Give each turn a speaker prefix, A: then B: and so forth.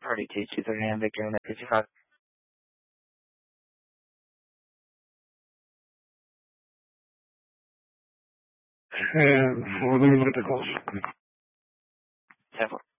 A: 42, 239 Victor, and 55.
B: And let me look at the calls.
A: 10-4.